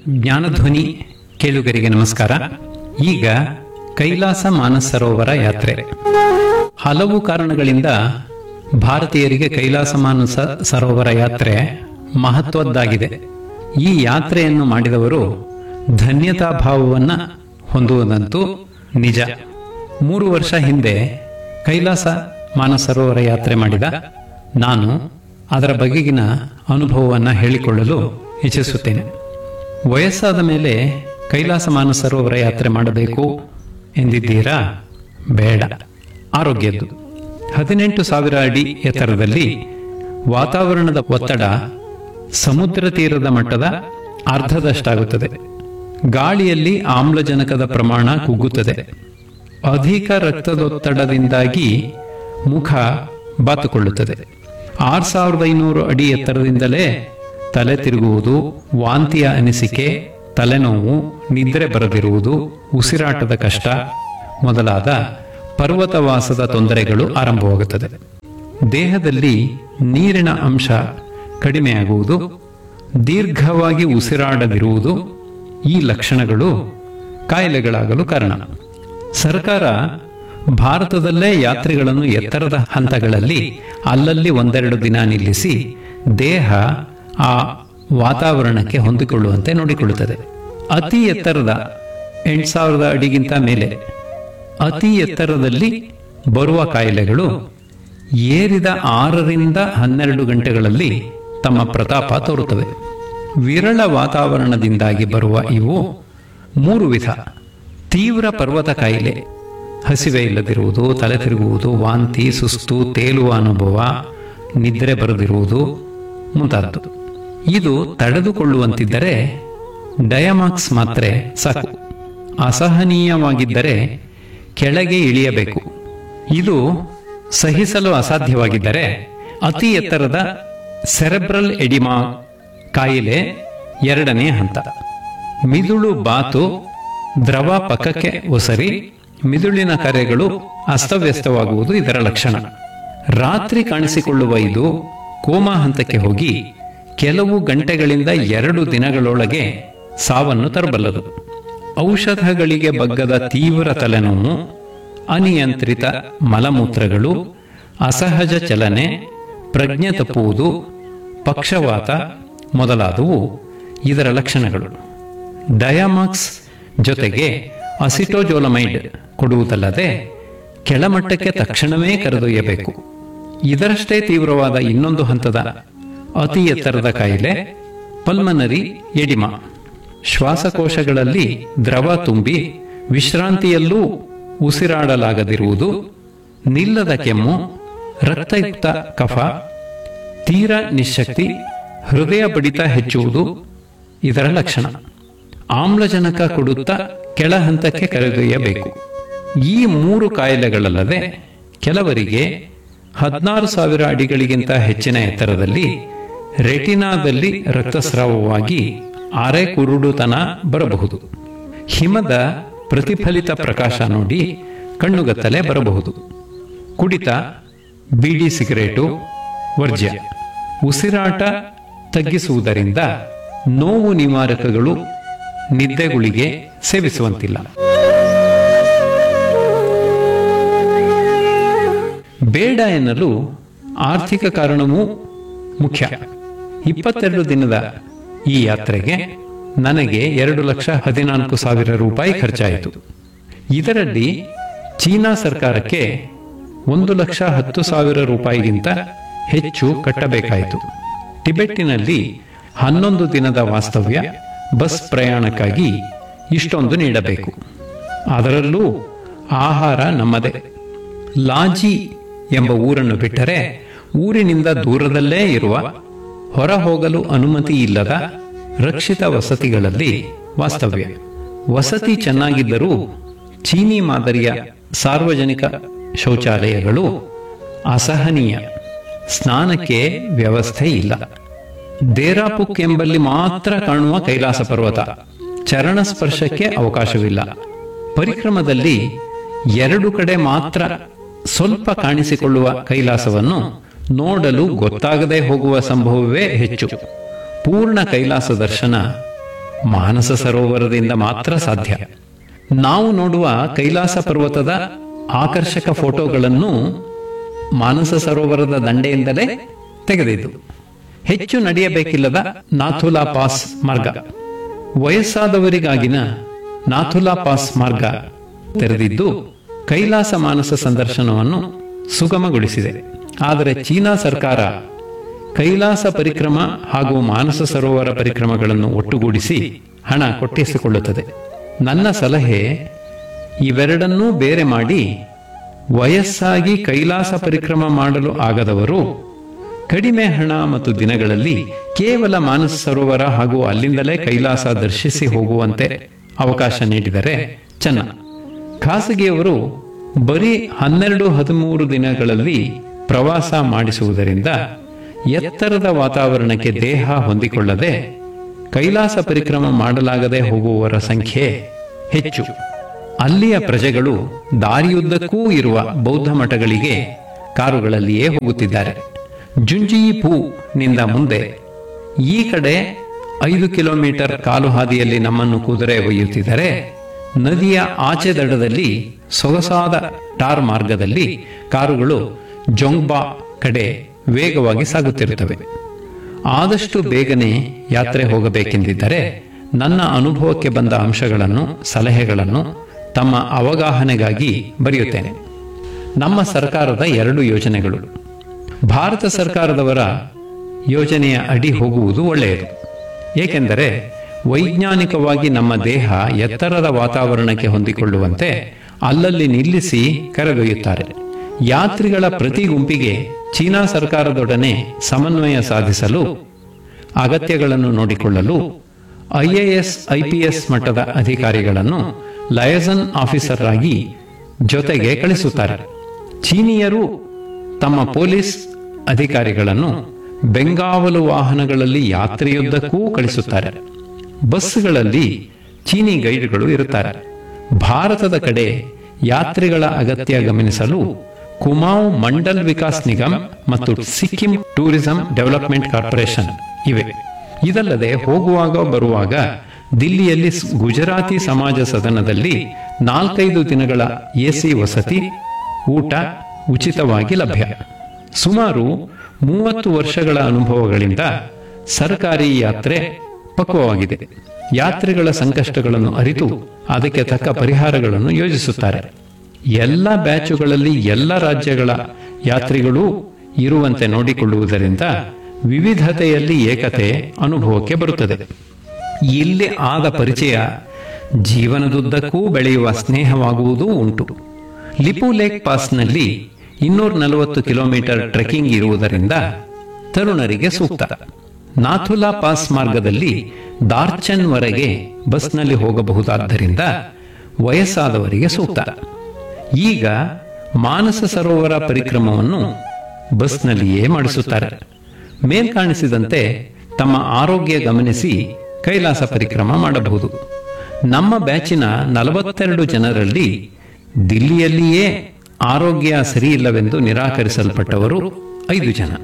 ಜ್ಞಾನಧ್ವನಿ ಕೇಳುಗರಿಗೆ ನಮಸ್ಕಾರ. ಈಗ ಕೈಲಾಸ ಮಾನಸರೋವರ ಯಾತ್ರೆ. ಹಲವು ಕಾರಣಗಳಿಂದ ಭಾರತೀಯರಿಗೆ ಕೈಲಾಸ ಮಾನಸ ಸರೋವರ ಯಾತ್ರೆ ಮಹತ್ವದ್ದಾಗಿದೆ. ಈ ಯಾತ್ರೆಯನ್ನು ಮಾಡಿದವರು ಧನ್ಯತಾ ಭಾವವನ್ನು ಹೊಂದುವುದಂತೂ ನಿಜ. 3 ವರ್ಷ ಹಿಂದೆ ಕೈಲಾಸ ಮಾನಸರೋವರ ಯಾತ್ರೆ ಮಾಡಿದ ನಾನು ಅದರ ಬಗೆಗಿನ ಅನುಭವವನ್ನು ಹೇಳಿಕೊಳ್ಳಲು ಇಚ್ಛಿಸುತ್ತೇನೆ. ವಯಸ್ಸಾದ ಮೇಲೆ ಕೈಲಾಸ ಮಾನಸರೋವರ ಯಾತ್ರೆ ಮಾಡಬೇಕು ಎಂದಿದ್ದೀರಾ? ಬೇಡ. ಆರೋಗ್ಯದ್ದು 18,000 ಅಡಿ ಎತ್ತರದಲ್ಲಿ ವಾತಾವರಣದ ಒತ್ತಡ ಸಮುದ್ರ ತೀರದ ಮಟ್ಟದ ಅರ್ಧದಷ್ಟಾಗುತ್ತದೆ. ಗಾಳಿಯಲ್ಲಿ ಆಮ್ಲಜನಕದ ಪ್ರಮಾಣ ಕುಗ್ಗುತ್ತದೆ. ಅಧಿಕ ರಕ್ತದೊತ್ತಡದಿಂದಾಗಿ ಮುಖ ಬಾತುಕೊಳ್ಳುತ್ತದೆ. 6,500 ಅಡಿ ಎತ್ತರದಿಂದಲೇ ತಲೆ ತಿರುಗುವುದು, ವಾಂತಿಯ ಅನಿಸಿಕೆ, ತಲೆನೋವು, ನಿದ್ರೆ ಬರದಿರುವುದು, ಉಸಿರಾಟದ ಕಷ್ಟ ಮೊದಲಾದ ಪರ್ವತವಾಸದ ತೊಂದರೆಗಳು ಆರಂಭವಾಗುತ್ತದೆ. ದೇಹದಲ್ಲಿ ನೀರಿನ ಅಂಶ ಕಡಿಮೆಯಾಗುವುದು, ದೀರ್ಘವಾಗಿ ಉಸಿರಾಡದಿರುವುದು ಈ ಲಕ್ಷಣಗಳು ಕಾಯಿಲೆಗಳಾಗಲು ಕಾರಣ. ಸರ್ಕಾರ ಭಾರತದಲ್ಲೇ ಯಾತ್ರಿಗಳನ್ನು ಎತ್ತರದ ಹಂತಗಳಲ್ಲಿ ಅಲ್ಲಲ್ಲಿ 1-2 ದಿನ ನಿಲ್ಲಿಸಿ ದೇಹ ಆ ವಾತಾವರಣಕ್ಕೆ ಹೊಂದಿಕೊಳ್ಳುವಂತೆ ನೋಡಿಕೊಳ್ಳುತ್ತದೆ. ಅತಿ ಎತ್ತರದ 8,000 ಅಡಿಗಿಂತ ಮೇಲೆ ಅತಿ ಎತ್ತರದಲ್ಲಿ ಬರುವ ಕಾಯಿಲೆಗಳು ಏರಿದ 6ರಿಂದ 12 ಗಂಟೆಗಳಲ್ಲಿ ತಮ್ಮ ಪ್ರತಾಪ ತೋರುತ್ತವೆ. ವಿರಳ ವಾತಾವರಣದಿಂದಾಗಿ ಬರುವ ಇವು 3 ವಿಧ. ತೀವ್ರ ಪರ್ವತ ಕಾಯಿಲೆ, ಹಸಿವೆ ಇಲ್ಲದಿರುವುದು, ತಲೆ ತಿರುಗುವುದು, ವಾಂತಿ, ಸುಸ್ತು, ತೇಲುವ ಅನುಭವ, ನಿದ್ರೆ ಬರದಿರುವುದು ಮುಂತಾದದ್ದು. ಇದು ತಡೆದುಕೊಳ್ಳುವಂತಿದ್ದರೆ ಡಯಾಮಾಕ್ಸ್ ಮಾತ್ರೆ ಸಾಕು. ಅಸಹನೀಯವಾಗಿದ್ದರೆ ಕೆಳಗೆ ಇಳಿಯಬೇಕು. ಇದು ಸಹಿಸಲು ಅಸಾಧ್ಯವಾಗಿದ್ದರೆ ಅತಿ ಎತ್ತರದ ಸೆರೆಬ್ರಲ್ ಎಡಿಮಾ ಕಾಯಿಲೆ 2ನೇ ಹಂತ. ಮಿದುಳು ಬಾತು, ದ್ರವ ಪಕ್ಕಕ್ಕೆ ಒಸರಿ ಮಿದುಳಿನ ಕಾರ್ಯಗಳು ಅಸ್ತವ್ಯಸ್ತವಾಗುವುದು ಇದರ ಲಕ್ಷಣ. ರಾತ್ರಿ ಕಾಣಿಸಿಕೊಳ್ಳುವ ಇದು ಕೋಮಾ ಹಂತಕ್ಕೆ ಹೋಗಿ ಕೆಲವು ಗಂಟೆಗಳಿಂದ 2 ದಿನಗಳೊಳಗೆ ಸಾವನ್ನು ತರಬಲ್ಲದು. ಔಷಧಗಳಿಗೆ ಬಗ್ಗದ ತೀವ್ರ ತಲೆನೋವು, ಅನಿಯಂತ್ರಿತ ಮಲಮೂತ್ರಗಳು, ಅಸಹಜ ಚಲನೆ, ಪ್ರಜ್ಞೆ ತಪ್ಪುವುದು, ಪಕ್ಷವಾತ ಮೊದಲಾದವು ಇದರ ಲಕ್ಷಣಗಳು. ಡಯಾಮಾಕ್ಸ್ ಜೊತೆಗೆ ಅಸಿಟೋಜೋಲಮೈಡ್ ಕೊಡುವುದಲ್ಲದೆ ಕೆಳಮಟ್ಟಕ್ಕೆ ತಕ್ಷಣವೇ ಕರೆದೊಯ್ಯಬೇಕು. ಇದರಷ್ಟೇ ತೀವ್ರವಾದ ಇನ್ನೊಂದು ಹಂತದ ಅತಿ ಎತ್ತರದ ಕಾಯಿಲೆ ಪಲ್ಮನರಿ ಎಡಿಮಾ. ಶ್ವಾಸಕೋಶಗಳಲ್ಲಿ ದ್ರವ ತುಂಬಿ ವಿಶ್ರಾಂತಿಯಲ್ಲೂ ಉಸಿರಾಡಲಾಗದಿರುವುದು, ನಿಲ್ಲದ ಕೆಮ್ಮು, ರಕ್ತಯುಕ್ತ ಕಫ, ತೀರ ನಿಶ್ಶಕ್ತಿ, ಹೃದಯ ಬಡಿತ ಹೆಚ್ಚುವುದು ಇದರ ಲಕ್ಷಣ. ಆಮ್ಲಜನಕ ಕೊಡುತ್ತಾ ಕೆಳ ಹಂತಕ್ಕೆ ಕರೆದೊಯ್ಯಬೇಕು. ಈ 3 ಕಾಯಿಲೆಗಳಲ್ಲದೆ ಕೆಲವರಿಗೆ 16,000 ಅಡಿಗಳಿಗಿಂತ ಹೆಚ್ಚಿನ ಎತ್ತರದಲ್ಲಿ ರೆಟಿನಾದಲ್ಲಿ ರಕ್ತಸ್ರಾವವಾಗಿ ಅರೆ ಕುರುಡುತನ ಬರಬಹುದು. ಹಿಮದ ಪ್ರತಿಫಲಿತ ಪ್ರಕಾಶ ನೋಡಿ ಕಣ್ಣುಗತ್ತಲೆ ಬರಬಹುದು. ಕುಡಿತ, ಬೀಡಿ, ಸಿಗರೇಟು ವರ್ಜ್ಯ. ಉಸಿರಾಟ ತಗ್ಗಿಸುವುದರಿಂದ ನೋವು ನಿವಾರಕಗಳು, ನಿದ್ದೆಗುಳಿಗೆ ಸೇವಿಸುವಂತಿಲ್ಲ. ಬೇಡ ಎನ್ನಲು ಆರ್ಥಿಕ ಕಾರಣವೂ ಮುಖ್ಯ. 22 ದಿನದ ಈ ಯಾತ್ರೆಗೆ ನನಗೆ 2,14,000 ರೂಪಾಯಿ ಖರ್ಚಾಯಿತು. ಇದರಲ್ಲಿ ಚೀನಾ ಸರ್ಕಾರಕ್ಕೆ 1,10,000 ರೂಪಾಯಿಗಿಂತ ಹೆಚ್ಚು ಕಟ್ಟಬೇಕಾಯಿತು. ಟಿಬೆಟ್ಟಿನಲ್ಲಿ 11 ದಿನದ ವಾಸ್ತವ್ಯ, ಬಸ್ ಪ್ರಯಾಣಕ್ಕಾಗಿ ಇಷ್ಟೊಂದು ನೀಡಬೇಕು. ಅದರಲ್ಲೂ ಆಹಾರ ನಮ್ಮದೇ. ಲಾಜಿ ಎಂಬ ಊರನ್ನು ಬಿಟ್ಟರೆ ಊರಿನಿಂದ ದೂರದಲ್ಲೇ ಇರುವ, ಹೊರ ಹೋಗಲು ಅನುಮತಿ ಇಲ್ಲದ ರಕ್ಷಿತ ವಸತಿಗಳಲ್ಲಿ ವಾಸ್ತವ್ಯ. ವಸತಿ ಚೆನ್ನಾಗಿದ್ದರೂ ಚೀನಿ ಮಾದರಿಯ ಸಾರ್ವಜನಿಕ ಶೌಚಾಲಯಗಳು ಅಸಹನೀಯ. ಸ್ನಾನಕ್ಕೆ ವ್ಯವಸ್ಥೆ ಇಲ್ಲ. ದೇರಾಪುಕ್ ಎಂಬಲ್ಲಿ ಮಾತ್ರ ಕಾಣುವ ಕೈಲಾಸ ಪರ್ವತ, ಚರಣ ಸ್ಪರ್ಶಕ್ಕೆ ಅವಕಾಶವಿಲ್ಲ. ಪರಿಕ್ರಮದಲ್ಲಿ 2 ಕಡೆ ಮಾತ್ರ ಸ್ವಲ್ಪ ಕಾಣಿಸಿಕೊಳ್ಳುವ ಕೈಲಾಸವನ್ನು ನೋಡಲು ಗೊತ್ತಾಗದೆ ಹೋಗುವ ಸಂಭವವೇ ಹೆಚ್ಚು. ಪೂರ್ಣ ಕೈಲಾಸ ದರ್ಶನ ಮಾನಸ ಸರೋವರದಿಂದ ಮಾತ್ರ ಸಾಧ್ಯ. ನಾವು ನೋಡುವ ಕೈಲಾಸ ಪರ್ವತದ ಆಕರ್ಷಕ ಫೋಟೋಗಳನ್ನು ಮಾನಸ ಸರೋವರದ ದಂಡೆಯಿಂದಲೇ ತೆಗೆದಿದ್ದು. ಹೆಚ್ಚು ನಡೆಯಬೇಕಿಲ್ಲದ ನಾಥುಲಾ ಪಾಸ್ ಮಾರ್ಗ, ವಯಸ್ಸಾದವರಿಗಾಗಿನ ನಾಥುಲಾ ಪಾಸ್ ಮಾರ್ಗ ತೆರೆದಿದ್ದು ಕೈಲಾಸ ಮಾನಸ ಸಂದರ್ಶನವನ್ನು ಸುಗಮಗೊಳಿಸಿದೆ. ಆದರೆ ಚೀನಾ ಸರ್ಕಾರ ಕೈಲಾಸ ಪರಿಕ್ರಮ ಹಾಗೂ ಮಾನಸ ಸರೋವರ ಪರಿಕ್ರಮಗಳನ್ನು ಒಟ್ಟುಗೂಡಿಸಿ ಹಣ ಕೊಟ್ಟಿಸಿಕೊಳ್ಳುತ್ತದೆ. ನನ್ನ ಸಲಹೆ, ಇವೆರಡನ್ನೂ ಬೇರೆ ಮಾಡಿ ವಯಸ್ಸಾಗಿ ಕೈಲಾಸ ಪರಿಕ್ರಮ ಮಾಡಲು ಆಗದವರು ಕಡಿಮೆ ಹಣ ಮತ್ತು ದಿನಗಳಲ್ಲಿ ಕೇವಲ ಮಾನಸ ಸರೋವರ ಹಾಗೂ ಅಲ್ಲಿಂದಲೇ ಕೈಲಾಸ ದರ್ಶಿಸಿ ಹೋಗುವಂತೆ ಅವಕಾಶ ನೀಡಿದರೆ ಚೆನ್ನ. ಖಾಸಗಿಯವರು ಬರೀ 12-13 ದಿನಗಳಲ್ಲಿ ಪ್ರವಾಸ ಮಾಡಿಸುವುದರಿಂದ ಎತ್ತರದ ವಾತಾವರಣಕ್ಕೆ ದೇಹ ಹೊಂದಿಕೊಳ್ಳದೆ ಕೈಲಾಸ ಪರಿಕ್ರಮ ಮಾಡಲಾಗದೆ ಹೋಗುವವರ ಸಂಖ್ಯೆ ಹೆಚ್ಚು. ಅಲ್ಲಿಯ ಪ್ರಜೆಗಳು ದಾರಿಯುದ್ದಕ್ಕೂ ಇರುವ ಬೌದ್ಧ ಮಠಗಳಿಗೆ ಕಾರುಗಳಲ್ಲಿಯೇ ಹೋಗುತ್ತಿದ್ದಾರೆ. ಜುಂಜಿಪು ನಿಂದ ಮುಂದೆ ಈ ಕಡೆ 5 ಕಿಲೋಮೀಟರ್ ಕಾಲು ಹಾದಿಯಲ್ಲಿ ನಮ್ಮನ್ನು ಕುದುರೆ ಒಯ್ಯುತ್ತಿದ್ದರೆ, ನದಿಯ ಆಚೆ ದಡದಲ್ಲಿ ಸೊಗಸಾದ ಟಾರ್ ಮಾರ್ಗದಲ್ಲಿ ಕಾರುಗಳು ಜೊಂಗ್ಬಾ ಕಡೆ ವೇಗವಾಗಿ ಸಾಗುತ್ತಿರುತ್ತವೆ. ಆದಷ್ಟು ಬೇಗನೆ ಯಾತ್ರೆ ಹೋಗಬೇಕೆಂದಿದ್ದರೆ ನನ್ನ ಅನುಭವಕ್ಕೆ ಬಂದ ಅಂಶಗಳನ್ನು, ಸಲಹೆಗಳನ್ನು ತಮ್ಮ ಅವಗಾಹನೆಗಾಗಿ ಬರೆಯುತ್ತೇನೆ. ನಮ್ಮ ಸರ್ಕಾರದ 2 ಯೋಜನೆಗಳು. ಭಾರತ ಸರ್ಕಾರದವರ ಯೋಜನೆಯ ಅಡಿ ಹೋಗುವುದು ಒಳ್ಳೆಯದು. ಏಕೆಂದರೆ ವೈಜ್ಞಾನಿಕವಾಗಿ ನಮ್ಮ ದೇಹ ಎತ್ತರದ ವಾತಾವರಣಕ್ಕೆ ಹೊಂದಿಕೊಳ್ಳುವಂತೆ ಅಲ್ಲಲ್ಲಿ ನಿಲ್ಲಿಸಿ ಕರೆದೊಯ್ಯುತ್ತಾರೆ. ಯಾತ್ರಿಗಳ ಪ್ರತಿ ಗುಂಪಿಗೆ ಚೀನಾ ಸರ್ಕಾರದೊಡನೆ ಸಮನ್ವಯ ಸಾಧಿಸಲು, ಅಗತ್ಯಗಳನ್ನು ನೋಡಿಕೊಳ್ಳಲು IAS IPS ಮಟ್ಟದ ಅಧಿಕಾರಿಗಳನ್ನು ಲಯಸನ್ ಆಫೀಸರ್ ಆಗಿ ಜೊತೆಗೆ ಕಳಿಸುತ್ತಾರೆ. ಚೀನಿಯರು ತಮ್ಮ ಪೊಲೀಸ್ ಅಧಿಕಾರಿಗಳನ್ನು ಬೆಂಗಾವಲು ವಾಹನಗಳಲ್ಲಿ ಯಾತ್ರೆಯುದ್ದಕ್ಕೂ ಕಳಿಸುತ್ತಾರೆ. ಬಸ್ಗಳಲ್ಲಿ ಚೀನಿ ಗೈಡ್ಗಳು ಇರುತ್ತಾರೆ. ಭಾರತದ ಕಡೆ ಯಾತ್ರಿಗಳ ಅಗತ್ಯ ಗಮನಿಸಲು ಕುಮಾವ್ ಮಂಡಲ್ ವಿಕಾಸ್ ನಿಗಮ್ ಮತ್ತು ಸಿಕ್ಕಿಂ ಟೂರಿಸಂ ಡೆವಲಪ್ಮೆಂಟ್ ಕಾರ್ಪೊರೇಷನ್ ಇವೆ. ಇದಲ್ಲದೆ ಹೋಗುವಾಗ ಬರುವಾಗ ದಿಲ್ಲಿಯಲ್ಲಿ ಗುಜರಾತಿ ಸಮಾಜ ಸದನದಲ್ಲಿ 4-5 ದಿನಗಳ AC ವಸತಿ, ಊಟ ಉಚಿತವಾಗಿ ಲಭ್ಯ. ಸುಮಾರು 30 ವರ್ಷಗಳ ಅನುಭವಗಳಿಂದ ಸರ್ಕಾರಿ ಯಾತ್ರೆ ಪಕ್ವವಾಗಿದೆ. ಯಾತ್ರಿಗಳ ಸಂಕಷ್ಟಗಳನ್ನು ಅರಿತು ಅದಕ್ಕೆ ತಕ್ಕ ಪರಿಹಾರಗಳನ್ನು ಯೋಜಿಸುತ್ತಾರೆ. ಎಲ್ಲ ಬ್ಯಾಚುಗಳಲ್ಲಿ ಎಲ್ಲ ರಾಜ್ಯಗಳ ಯಾತ್ರಿಗಳೂ ಇರುವಂತೆ ನೋಡಿಕೊಳ್ಳುವುದರಿಂದ ವಿವಿಧತೆಯಲ್ಲಿ ಏಕತೆ ಅನುಭವಕ್ಕೆ ಬರುತ್ತದೆ. ಇಲ್ಲಿ ಆದ ಪರಿಚಯ ಜೀವನದುದ್ದಕ್ಕೂ ಬೆಳೆಯುವ ಸ್ನೇಹವಾಗುವುದೂ ಉಂಟು. ಲಿಪು ಲೇಕ್ ಪಾಸ್ನಲ್ಲಿ 240 ಕಿಲೋಮೀಟರ್ ಟ್ರೆಕಿಂಗ್ ಇರುವುದರಿಂದ ತರುಣರಿಗೆ ಸೂಕ್ತ. ನಾಥುಲಾ ಪಾಸ್ ಮಾರ್ಗದಲ್ಲಿ ದಾರ್ಚನ್ ವರೆಗೆ ಬಸ್ನಲ್ಲಿ ಹೋಗಬಹುದಾದ್ದರಿಂದ ವಯಸ್ಸಾದವರಿಗೆ ಸೂಕ್ತ. ಈಗ ಮಾನಸ ಸರೋವರ ಪರಿಕ್ರಮವನ್ನು ಬಸ್ನಲ್ಲಿಯೇ ಮಾಡಿಸುತ್ತಾರೆ. ಮೇಲ್ಕಾಣಿಸಿದಂತೆ ತಮ್ಮ ಆರೋಗ್ಯ ಗಮನಿಸಿ ಕೈಲಾಸ ಪರಿಕ್ರಮ ಮಾಡಬಹುದು. ನಮ್ಮ ಬ್ಯಾಚಿನ 42 ಜನರಲ್ಲಿ ದಿಲ್ಲಿಯಲ್ಲಿಯೇ ಆರೋಗ್ಯ ಸರಿಯಿಲ್ಲವೆಂದು ನಿರಾಕರಿಸಲ್ಪಟ್ಟವರು 5 ಜನ.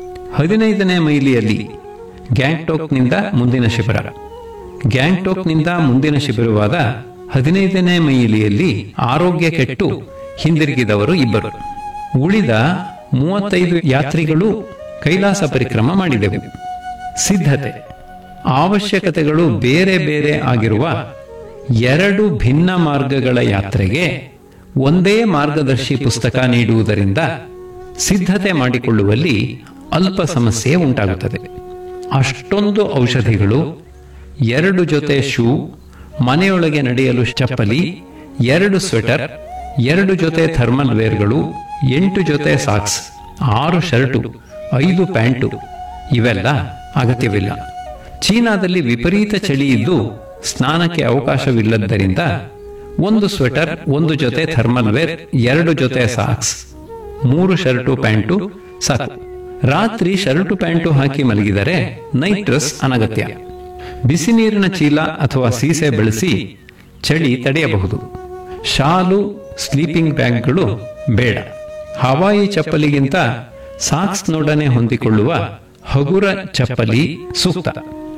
15ನೇ ಮೈಲಿಯಲ್ಲಿ ಗ್ಯಾಂಗ್ಟಾಕ್ನಿಂದ ಮುಂದಿನ ಶಿಬಿರ, ಗ್ಯಾಂಗ್ಟಾಕ್ನಿಂದ ಮುಂದಿನ ಶಿಬಿರವಾದ 15ನೇ ಮೈಲಿಯಲ್ಲಿ ಆರೋಗ್ಯ ಕೆಟ್ಟು ಹಿಂದಿರುಗಿದವರು 2. ಉಳಿದ 35 ಯಾತ್ರಿಗಳು ಕೈಲಾಸ ಪರಿಕ್ರಮ ಮಾಡಿದೆವು. ಸಿದ್ಧತೆ ಅವಶ್ಯಕತೆಗಳು ಬೇರೆ ಬೇರೆ ಆಗಿರುವ 2 ಭಿನ್ನ ಮಾರ್ಗಗಳ ಯಾತ್ರೆಗೆ ಒಂದೇ ಮಾರ್ಗದರ್ಶಿ ಪುಸ್ತಕ ನೀಡುವುದರಿಂದ ಸಿದ್ಧತೆ ಮಾಡಿಕೊಳ್ಳುವಲ್ಲಿ ಅಲ್ಪ ಸಮಸ್ಯೆ ಉಂಟಾಗುತ್ತದೆ. ಅಷ್ಟೊಂದು ಔಷಧಿಗಳು, 2 ಜೊತೆ ಶೂ, ಮನೆಯೊಳಗೆ ನಡೆಯಲು ಚಪ್ಪಲಿ, 2 ಸ್ವೆಟರ್, 2 ಜೊತೆ ಥರ್ಮಲ್ ವೇರ್ಗಳು, 8 ಜೊತೆ ಸಾಕ್ಸ್, 6 ಶರ್ಟು, 5 ಪ್ಯಾಂಟು ಇವೆಲ್ಲ ಅಗತ್ಯವಿಲ್ಲ. ಚೀನಾದಲ್ಲಿ ವಿಪರೀತ ಚಳಿ ಇದ್ದು ಸ್ನಾನಕ್ಕೆ ಅವಕಾಶವಿಲ್ಲದ್ದರಿಂದ 1 ಸ್ವೆಟರ್, 1 ಜೊತೆ ಥರ್ಮಲ್ ವೇರ್, 2 ಜೊತೆ ಸಾಕ್ಸ್, 3 ಶರ್ಟು ಪ್ಯಾಂಟು ಸಾಕು. ರಾತ್ರಿ ಶರ್ಟು ಪ್ಯಾಂಟು ಹಾಕಿ ಮಲಗಿದರೆ ನೈಟ್ ಡ್ರೆಸ್ ಅನಗತ್ಯ. ಬಿಸಿ ನೀರಿನ ಚೀಲ ಅಥವಾ ಸೀಸೆ ಬಳಸಿ ಚಳಿ ತಡೆಯಬಹುದು. ಶಾಲು, ಸ್ಲೀಪಿಂಗ್ ಬ್ಯಾಗ್ಗಳು ಬೇಡ. ಹವಾಯಿ ಚಪ್ಪಲಿಗಿಂತ ಸಾಕ್ಸ್ ನೊಡನೆ ಹೊಂದಿಕೊಳ್ಳುವ ಹಗುರ ಚಪ್ಪಲಿ ಸೂಕ್ತ.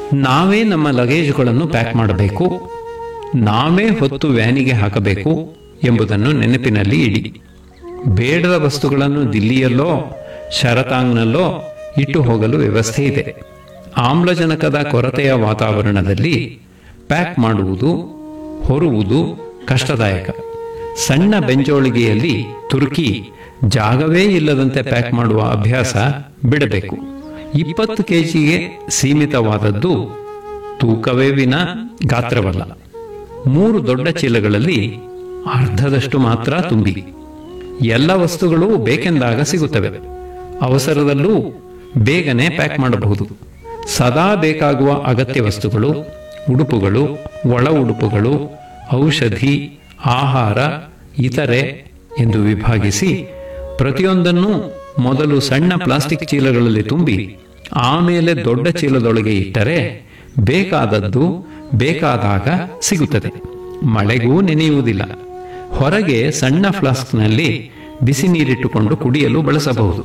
ನಾವೇ ನಮ್ಮ ಲಗೇಜ್ಗಳನ್ನು ಪ್ಯಾಕ್ ಮಾಡಬೇಕು, ನಾವೇ ಹೊತ್ತು ವ್ಯಾನಿಗೆ ಹಾಕಬೇಕು ಎಂಬುದನ್ನು ನೆನಪಿನಲ್ಲಿ ಇಡಿ. ಬೇಡದ ವಸ್ತುಗಳನ್ನು ದಿಲ್ಲಿಯಲ್ಲೋ ಶರತಾಂಗ್ನಲ್ಲೋ ಇಟ್ಟು ಹೋಗಲು ವ್ಯವಸ್ಥೆ ಇದೆ. ಆಮ್ಲಜನಕದ ಕೊರತೆಯ ವಾತಾವರಣದಲ್ಲಿ ಪ್ಯಾಕ್ ಮಾಡುವುದು ಹೊರುವುದು ಕಷ್ಟದಾಯಕ. ಸಣ್ಣ ಬೆಂಜೋಳಿಗೆಯಲ್ಲಿ ತುರುಕಿ ಜಾಗವೇ ಇಲ್ಲದಂತೆ ಪ್ಯಾಕ್ ಮಾಡುವ ಅಭ್ಯಾಸ ಬಿಡಬೇಕು. 20 kgಗೆ ಸೀಮಿತವಾದದ್ದು ತೂಕವೇ ವಿನ ಗಾತ್ರವಲ್ಲ. 3 ದೊಡ್ಡ ಚೀಲಗಳಲ್ಲಿ ಅರ್ಧದಷ್ಟು ಮಾತ್ರ ತುಂಬಿ. ಎಲ್ಲ ವಸ್ತುಗಳು ಬೇಕೆಂದಾಗ ಸಿಗುತ್ತವೆ. ಅವಸರದಲ್ಲೂ ಬೇಗನೆ ಪ್ಯಾಕ್ ಮಾಡಬಹುದು. ಸದಾ ಬೇಕಾಗುವ ಅಗತ್ಯ ವಸ್ತುಗಳು, ಉಡುಪುಗಳು, ಒಳ ಉಡುಪುಗಳು, ಔಷಧಿ, ಆಹಾರ, ಇತರೆ ಎಂದು ವಿಭಾಗಿಸಿ ಪ್ರತಿಯೊಂದನ್ನು ಮೊದಲು ಸಣ್ಣ ಪ್ಲಾಸ್ಟಿಕ್ ಚೀಲಗಳಲ್ಲಿ ತುಂಬಿ ಆಮೇಲೆ ದೊಡ್ಡ ಚೀಲದೊಳಗೆ ಇಟ್ಟರೆ ಬೇಕಾದದ್ದು ಬೇಕಾದಾಗ ಸಿಗುತ್ತದೆ. ಮಳೆಗೂ ನೆನೆಯುವುದಿಲ್ಲ. ಹೊರಗೆ ಸಣ್ಣ ಫ್ಲಾಸ್ಕ್ನಲ್ಲಿ ಬಿಸಿ ನೀರಿಟ್ಟುಕೊಂಡು ಕುಡಿಯಲು ಬಳಸಬಹುದು.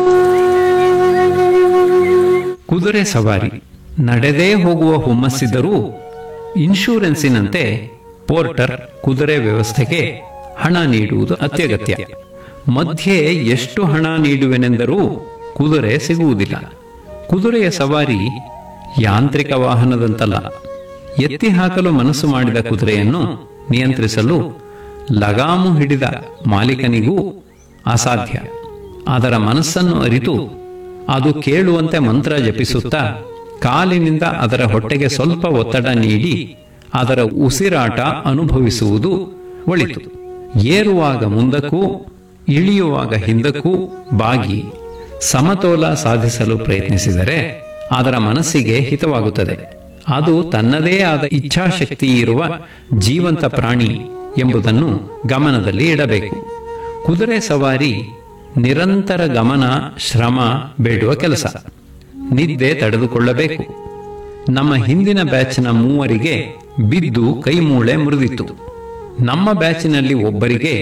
ಕುದುರೆ ಸವಾರಿ ನಡೆದೇ ಹೋಗುವ ಹುಮ್ಮಸ್ಸಿದ್ದರೂ ಇನ್ಶೂರೆನ್ಸಿನಂತೆ ಪೋರ್ಟರ್ ಕುದುರೆ ವ್ಯವಸ್ಥೆಗೆ ಹಣ ನೀಡುವುದು ಅತ್ಯಗತ್ಯ. ಮಧ್ಯೆ ಎಷ್ಟು ಹಣ ನೀಡುವೆನೆಂದರೂ ಕುದುರೆ ಸಿಗುವುದಿಲ್ಲ. ಕುದುರೆಯ ಸವಾರಿ ಯಾಂತ್ರಿಕ ವಾಹನದಂತಲ್ಲ. ಎತ್ತಿ ಹಾಕಲು ಮನಸ್ಸು ಮಾಡಿದ ಕುದುರೆಯನ್ನು ನಿಯಂತ್ರಿಸಲು ಲಗಾಮು ಹಿಡಿದ ಮಾಲೀಕನಿಗೂ ಅಸಾಧ್ಯ. ಅದರ ಮನಸ್ಸನ್ನು ಅರಿತು ಅದು ಕೇಳುವಂತೆ ಮಂತ್ರ ಜಪಿಸುತ್ತಾ ಕಾಲಿನಿಂದ ಅದರ ಹೊಟ್ಟೆಗೆ ಸ್ವಲ್ಪ ಒತ್ತಡ ನೀಡಿ ಅದರ ಉಸಿರಾಟ ಅನುಭವಿಸುವುದು ಒಳಿತು. ಏರುವಾಗ ಮುಂದಕ್ಕೂ ಇಳಿಯುವಾಗ ಹಿಂದಕ್ಕೂ ಬಾಗಿ ಸಮತೋಲ ಸಾಧಿಸಲು ಪ್ರಯತ್ನಿಸಿದರೆ ಅದರ ಮನಸ್ಸಿಗೆ ಹಿತವಾಗುತ್ತದೆ. ಅದು ತನ್ನದೇ ಆದ ಇಚ್ಛಾಶಕ್ತಿ ಇರುವ ಜೀವಂತ ಪ್ರಾಣಿ ಎಂಬುದನ್ನು ಗಮನದಲ್ಲಿ ಇಡಬೇಕು. ಕುದುರೆ ಸವಾರಿ ನಿರಂತರ ಗಮನ, ಶ್ರಮ ಬೇಡುವ ಕೆಲಸ. ನಿದ್ದೆ ತಡೆದುಕೊಳ್ಳಬೇಕು. ನಮ್ಮ ಹಿಂದಿನ ಬ್ಯಾಚ್ನ 3 ಬಿದ್ದು ಕೈಮೂಳೆ ಮುರಿದಿತ್ತು. ನಮ್ಮ ಬ್ಯಾಚಿನಲ್ಲಿ ಒಬ್ಬರಿಗೆ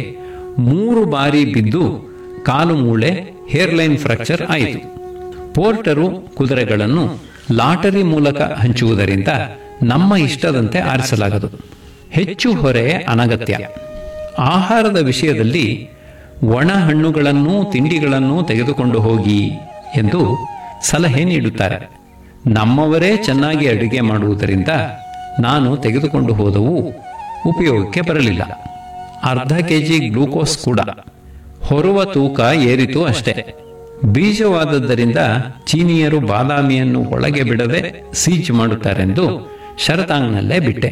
3 ಬಾರಿ ಬಿದ್ದು ಕಾಲು ಮೂಳೆ ಹೇರ್ಲೈನ್ ಫ್ರಾಕ್ಚರ್ ಆಯಿತು. ಪೋರ್ಟರು ಕುದುರೆಗಳನ್ನು ಲಾಟರಿ ಮೂಲಕ ಹಂಚುವುದರಿಂದ ನಮ್ಮ ಇಷ್ಟದಂತೆ ಆರಿಸಲಾಗದು. ಹೆಚ್ಚು ಹೊರೆ ಅನಗತ್ಯ. ಆಹಾರದ ವಿಷಯದಲ್ಲಿ ಒಣ ಹಣ್ಣುಗಳನ್ನೂ ತಿಂಡಿಗಳನ್ನೂ ತೆಗೆದುಕೊಂಡು ಹೋಗಿ ಎಂದು ಸಲಹೆ ನೀಡುತ್ತಾರೆ. ನಮ್ಮವರೇ ಚೆನ್ನಾಗಿ ಅಡುಗೆ ಮಾಡುವುದರಿಂದ ನಾನು ತೆಗೆದುಕೊಂಡು ಹೋದವು ಉಪಯೋಗಕ್ಕೆ ಬರಲಿಲ್ಲ. ಅರ್ಧ kg ಗ್ಲೂಕೋಸ್ ಕೂಡ ಹೊರುವ ತೂಕ ಏರಿತು ಅಷ್ಟೇ. ಬೀಜವಾದದ್ದರಿಂದ ಚೀನಿಯರು ಬಾದಾಮಿಯನ್ನು ಒಳಗೆ ಬಿಡದೆ ಸೀಜ್ ಮಾಡುತ್ತಾರೆಂದು ಶರತಾಂಗ್ನಲ್ಲೇ ಬಿಟ್ಟೆ.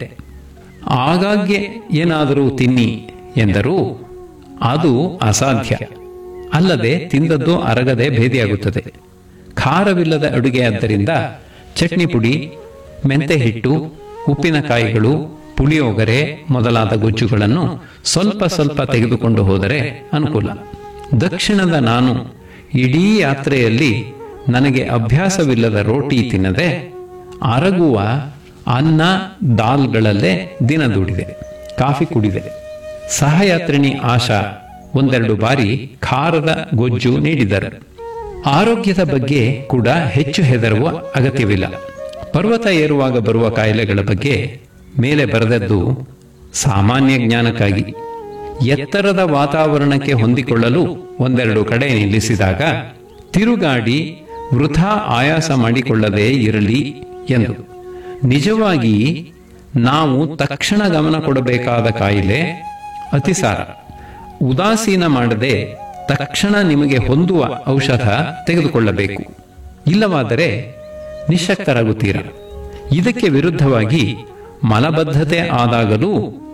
ಆಗಾಗ್ಗೆ ಏನಾದರೂ ತಿನ್ನಿ ಎಂದರೂ ಅದು ಅಸಾಧ್ಯ. ಅಲ್ಲದೆ ತಿಂದದ್ದು ಅರಗದೆ ಭೇದಿಯಾಗುತ್ತದೆ. ಖಾರವಿಲ್ಲದ ಅಡುಗೆಯಾದ್ದರಿಂದ ಚಟ್ನಿ ಪುಡಿ, ಮೆಂತೆ ಹಿಟ್ಟು, ಉಪ್ಪಿನಕಾಯಿಗಳು, ಪುಳಿಯೋಗರೆ ಮೊದಲಾದ ಗೊಜ್ಜುಗಳನ್ನು ಸ್ವಲ್ಪ ಸ್ವಲ್ಪ ತೆಗೆದುಕೊಂಡು ಹೋದರೆ ಅನುಕೂಲ. ದಕ್ಷಿಣದ ನಾನು ಇಡೀ ಯಾತ್ರೆಯಲ್ಲಿ ನನಗೆ ಅಭ್ಯಾಸವಿಲ್ಲದ ರೋಟಿ ತಿನ್ನದೆ ಅರಗುವ ಅನ್ನ ದಾಲ್ಗಳಲ್ಲೇ ದಿನ ದೂಡಿದೆ. ಕಾಫಿ ಕುಡಿದೆ. ಸಹಯಾತ್ರಿಣಿ ಆಶಾ 1-2 ಬಾರಿ ಖಾರದ ಗೊಜ್ಜು ನೀಡಿದರು. ಆರೋಗ್ಯದ ಬಗ್ಗೆ ಕೂಡ ಹೆಚ್ಚು ಹೆದರುವ ಅಗತ್ಯವಿಲ್ಲ. ಪರ್ವತ ಏರುವಾಗ ಬರುವ ಕಾಯಿಲೆಗಳ ಬಗ್ಗೆ ಮೇಲೆ ಬರೆದದ್ದು ಸಾಮಾನ್ಯ ಜ್ಞಾನಕ್ಕಾಗಿ. ಎತ್ತರದ ವಾತಾವರಣಕ್ಕೆ ಹೊಂದಿಕೊಳ್ಳಲು 1-2 ಕಡೆ ನಿಲ್ಲಿಸಿದಾಗ ತಿರುಗಾಡಿ ವೃಥಾ ಆಯಾಸ ಮಾಡಿಕೊಳ್ಳದೇ ಇರಲಿ ಎಂದು. ನಿಜವಾಗಿ ನಾವು ತಕ್ಷಣ ಗಮನ ಕೊಡಬೇಕಾದ ಕಾಯಿಲೆ ಅತಿಸಾರ. ಉದಾಸೀನ ಮಾಡದೆ ತಕ್ಷಣ ನಿಮಗೆ ಹೊಂದುವ ಔಷಧ ತೆಗೆದುಕೊಳ್ಳಬೇಕು. ಇಲ್ಲವಾದರೆ ನಿಶ್ಶಕ್ತರಾಗುತ್ತೀರ. ಇದಕ್ಕೆ ವಿರುದ್ಧವಾಗಿ ಮಲಬದ್ಧತೆ ಆದಾಗಲೂ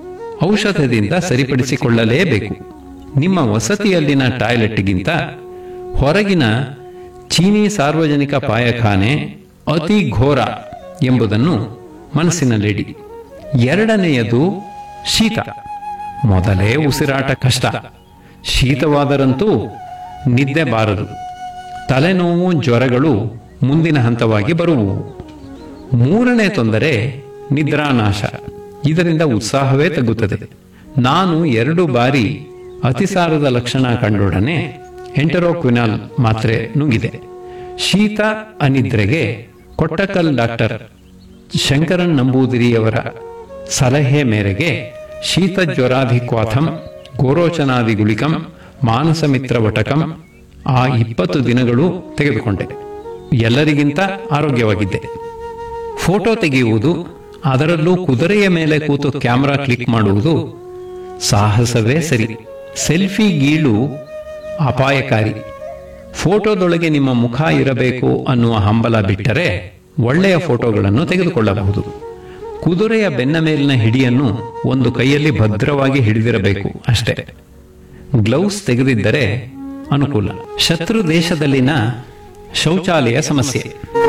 ಔಷಧದಿಂದ ಸರಿಪಡಿಸಿಕೊಳ್ಳಲೇಬೇಕು. ನಿಮ್ಮ ವಸತಿಯಲ್ಲಿನ ಟಾಯ್ಲೆಟ್ಗಿಂತ ಹೊರಗಿನ ಚೀನಿ ಸಾರ್ವಜನಿಕ ಪಾಯಖಾನೆ ಅತಿ ಘೋರ ಎಂಬುದನ್ನು ಮನಸ್ಸಿನಲ್ಲಿಡಿ. 2ನೆಯದು ಶೀತ. ಮೊದಲೇ ಉಸಿರಾಟ ಕಷ್ಟ. ಶೀತವಾದರಂತೂ ನಿದ್ದೆ ಬಾರದು. ತಲೆನೋವು, ಜ್ವರಗಳು ಮುಂದಿನ ಹಂತವಾಗಿ ಬರುವುವು. 3ನೇ ತೊಂದರೆ ನಿದ್ರಾನಾಶ. ಇದರಿಂದ ಉತ್ಸಾಹವೇ ತಗ್ಗುತ್ತದೆ. ನಾನು 2 ಬಾರಿ ಅತಿಸಾರದ ಲಕ್ಷಣ ಕಂಡೊಡನೆ ಎಂಟರೋಕ್ವಿನಾಲ್ ಮಾತ್ರೆ ನುಂಗಿದೆ. ಶೀತ ಅನಿದ್ರೆಗೆ ಕೊಟ್ಟಕಲ್ ಡಾಕ್ಟರ್ ಶಂಕರನ್ ನಂಬೂದಿರಿಯವರ ಸಲಹೆ ಮೇರೆಗೆ ಶೀತಜ್ವರಾಧಿಕ್ವಾಥಂ ಗೋರೋಚನಾದಿ ಗುಳಿಕಂ ಮಾನಸಮಿತ್ರ ವಟಕಂ ಆ 20 ದಿನಗಳು ತೆಗೆದುಕೊಂಡೆ. ಎಲ್ಲರಿಗಿಂತ ಆರೋಗ್ಯವಾಗಿದ್ದೆ. ಫೋಟೋ ತೆಗೆಯುವುದು, ಅದರಲ್ಲೂ ಕುದುರೆಯ ಮೇಲೆ ಕೂತು ಕ್ಯಾಮೆರಾ ಕ್ಲಿಕ್ ಮಾಡುವುದು ಸಾಹಸವೇ ಸರಿ. ಸೆಲ್ಫಿ ಗೀಳು ಅಪಾಯಕಾರಿ. ಫೋಟೋದೊಳಗೆ ನಿಮ್ಮ ಮುಖ ಇರಬೇಕು ಅನ್ನುವ ಹಂಬಲ ಬಿಟ್ಟರೆ ಒಳ್ಳೆಯ ಫೋಟೋಗಳನ್ನು ತೆಗೆದುಕೊಳ್ಳಬಹುದು. ಕುದುರೆಯ ಬೆನ್ನ ಮೇಲಿನ ಹಿಡಿಯನ್ನು ಒಂದು ಕೈಯಲ್ಲಿ ಭದ್ರವಾಗಿ ಹಿಡಿದಿರಬೇಕು ಅಷ್ಟೇ. ಗ್ಲೌಸ್ ತೆಗೆದಿದ್ದರೆ ಅನುಕೂಲ. ಶತ್ರು ದೇಶದಲ್ಲಿನ ಶೌಚಾಲಯ ಸಮಸ್ಯೆ.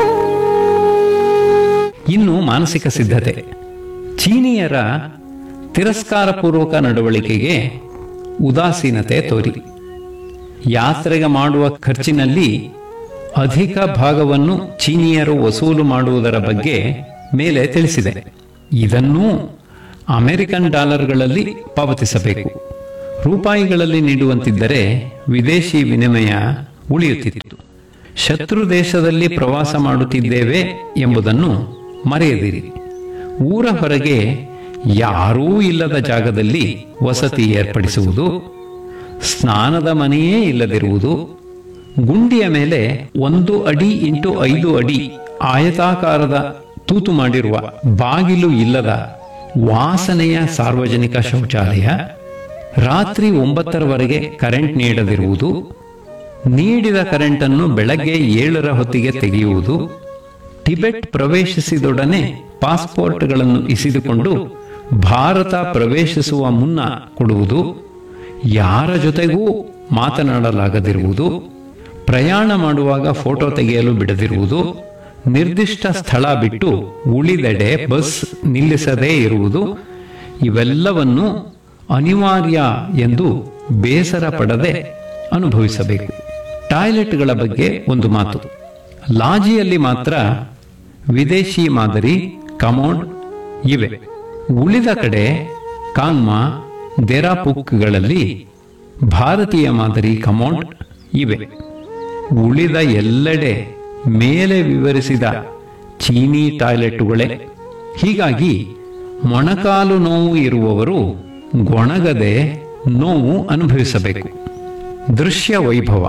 ಇನ್ನು ಮಾನಸಿಕ ಸಿದ್ಧತೆ. ಚೀನಿಯರ ತಿರಸ್ಕಾರಪೂರ್ವಕ ನಡವಳಿಕೆಗೆ ಉದಾಸೀನತೆ ತೋರಿ ಯಾತ್ರೆಗೆ ಮಾಡುವ ಖರ್ಚಿನಲ್ಲಿ ಅಧಿಕ ಭಾಗವನ್ನು ಚೀನಿಯರು ವಸೂಲು ಮಾಡುವುದರ ಬಗ್ಗೆ ಮೇಲೆ ತಿಳಿಸಿದೆ. ಇದನ್ನೂ ಅಮೆರಿಕನ್ ಡಾಲರ್ಗಳಲ್ಲಿ ಪಾವತಿಸಬೇಕು. ರೂಪಾಯಿಗಳಲ್ಲಿ ನೀಡುವಂತಿದ್ದರೆ ವಿದೇಶಿ ವಿನಿಮಯ ಉಳಿಯುತ್ತಿತ್ತು. ಶತ್ರು ದೇಶದಲ್ಲಿ ಪ್ರವಾಸ ಮಾಡುತ್ತಿದ್ದೇವೆ ಎಂಬುದನ್ನು ಮರೆಯದಿರಿ. ಊರ ಹೊರಗೆ ಯಾರೂ ಇಲ್ಲದ ಜಾಗದಲ್ಲಿ ವಸತಿ ಏರ್ಪಡಿಸುವುದು, ಸ್ನಾನದ ಮನೆಯೇ ಇಲ್ಲದಿರುವುದು, ಗುಂಡಿಯ ಮೇಲೆ 1 ಅಡಿ ಇಂಟು 5 ಅಡಿ ಆಯತಾಕಾರದ ತೂತು ಮಾಡಿರುವ ಬಾಗಿಲು ಇಲ್ಲದ ವಾಸನೆಯ ಸಾರ್ವಜನಿಕ ಶೌಚಾಲಯ, ರಾತ್ರಿ 9ರವರೆಗೆ ಕರೆಂಟ್ ನೀಡದಿರುವುದು, ನೀಡಿದ ಕರೆಂಟನ್ನು ಬೆಳಗ್ಗೆ 7ರ ಹೊತ್ತಿಗೆ ತೆಗೆಯುವುದು, ಟಿಬೆಟ್ ಪ್ರವೇಶಿಸಿದೊಡನೆ ಪಾಸ್ಪೋರ್ಟ್ಗಳನ್ನು ಇಸಿದುಕೊಂಡು ಭಾರತ ಪ್ರವೇಶಿಸುವ ಮುನ್ನ ಕೊಡುವುದು, ಯಾರ ಜೊತೆಗೂ ಮಾತನಾಡಲಾಗದಿರುವುದು, ಪ್ರಯಾಣ ಮಾಡುವಾಗ ಫೋಟೋ ತೆಗೆಯಲು ಬಿಡದಿರುವುದು, ನಿರ್ದಿಷ್ಟ ಸ್ಥಳ ಬಿಟ್ಟು ಉಳಿದೆಡೆ ಬಸ್ ನಿಲ್ಲಿಸದೇ ಇರುವುದು, ಇವೆಲ್ಲವನ್ನು ಅನಿವಾರ್ಯ ಎಂದು ಬೇಸರ ಪಡದೆ ಅನುಭವಿಸಬೇಕು. ಟಾಯ್ಲೆಟ್ಗಳ ಬಗ್ಗೆ ಒಂದು ಮಾತು. ಲಾಜಿಯಲ್ಲಿ ಮಾತ್ರ ವಿದೇಶಿ ಮಾದರಿ ಕಮೋಡ್ ಇವೆ. ಉಳಿದ ಕಡೆ ಕಾಂಗ್ಮಾ, ದೇರಾಪುಕ್ಗಳಲ್ಲಿ ಭಾರತೀಯ ಮಾದರಿ ಕಮೋಡ್ ಇವೆ. ಉಳಿದ ಎಲ್ಲೆಡೆ ಮೇಲೆ ವಿವರಿಸಿದ ಚೀನಿ ಟಾಯ್ಲೆಟ್ಟುಗಳೇ. ಹೀಗಾಗಿ ಮೊಣಕಾಲು ನೋವು ಇರುವವರು ಗೊಣಗದೆ ನೋವು ಅನುಭವಿಸಬೇಕು. ದೃಶ್ಯ ವೈಭವ.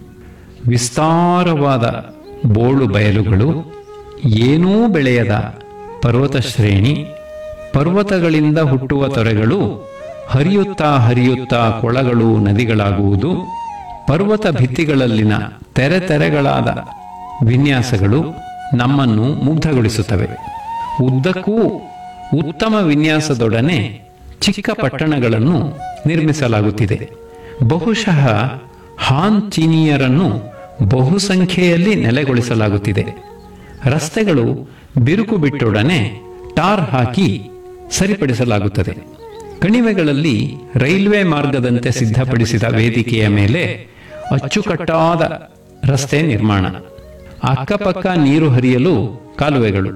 ವಿಸ್ತಾರವಾದ ಬೋಳು ಬಯಲುಗಳು, ಏನೂ ಬೆಳೆಯದ ಪರ್ವತ ಶ್ರೇಣಿ, ಪರ್ವತಗಳಿಂದ ಹುಟ್ಟುವ ತೊರೆಗಳು ಹರಿಯುತ್ತಾ ಹರಿಯುತ್ತಾ ಕೊಳಗಳು ನದಿಗಳಾಗುವುದು, ಪರ್ವತ ಭಿತ್ತಿಗಳಲ್ಲಿನ ತೆರೆಗಳಾದ ವಿನ್ಯಾಸಗಳು ನಮ್ಮನ್ನು ಮುಗ್ಧಗೊಳಿಸುತ್ತವೆ. ಉದ್ದಕ್ಕೂ ಉತ್ತಮ ವಿನ್ಯಾಸದೊಡನೆ ಚಿಕ್ಕ ಪಟ್ಟಣಗಳನ್ನು ನಿರ್ಮಿಸಲಾಗುತ್ತಿದೆ. ಬಹುಶಃ ಹಾನ್ ಚೀನಿಯರನ್ನು ಬಹುಸಂಖ್ಯೆಯಲ್ಲಿ ನೆಲೆಗೊಳಿಸಲಾಗುತ್ತಿದೆ. ರಸ್ತೆಗಳು ಬಿರುಕು ಬಿಟ್ಟೊಡನೆ ಟಾರ್ ಹಾಕಿ ಸರಿಪಡಿಸಲಾಗುತ್ತದೆ. ಕಣಿವೆಗಳಲ್ಲಿ ರೈಲ್ವೆ ಮಾರ್ಗದಂತೆ ಸಿದ್ಧಪಡಿಸಿದ ವೇದಿಕೆಯ ಮೇಲೆ ಅಚ್ಚುಕಟ್ಟಾದ ರಸ್ತೆ ನಿರ್ಮಾಣ. ಅಕ್ಕಪಕ್ಕ ನೀರು ಹರಿಯಲು ಕಾಲುವೆಗಳು.